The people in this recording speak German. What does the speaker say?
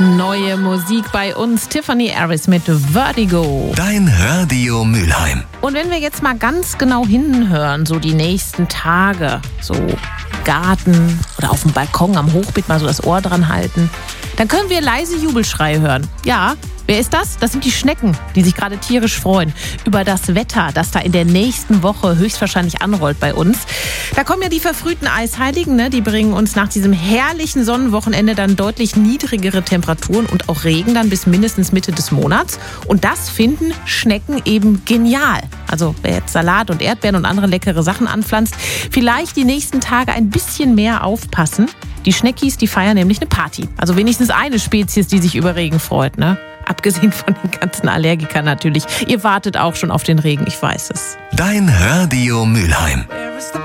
Neue Musik bei uns. Tiffany Harris mit Vertigo. Dein Radio Mülheim. Und wenn wir jetzt mal ganz genau hinhören, so die nächsten Tage, so im Garten oder auf dem Balkon am Hochbeet mal so das Ohr dran halten, dann können wir leise Jubelschreie hören. Ja, wer ist das? Das sind die Schnecken, die sich gerade tierisch freuen über das Wetter, das da in der nächsten Woche höchstwahrscheinlich anrollt bei uns. Da kommen ja die verfrühten Eisheiligen, ne? Die bringen uns nach diesem herrlichen Sonnenwochenende dann deutlich niedrigere Temperaturen und auch Regen dann bis mindestens Mitte des Monats. Und das finden Schnecken eben genial. Also wer jetzt Salat und Erdbeeren und andere leckere Sachen anpflanzt, vielleicht die nächsten Tage ein bisschen mehr aufpassen. Die Schneckis, die feiern nämlich eine Party. Also wenigstens eine Spezies, die sich über Regen freut, ne? Abgesehen von den ganzen Allergikern natürlich. Ihr wartet auch schon auf den Regen, ich weiß es. Dein Radio Mülheim. Where is the